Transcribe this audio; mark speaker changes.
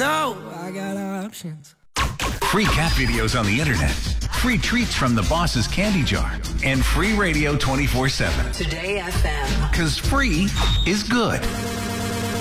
Speaker 1: know I got options.
Speaker 2: Free cat videos on the internet, free treats from the boss's candy jar, and free radio 24/7.
Speaker 3: Today FM.
Speaker 2: Because free is good.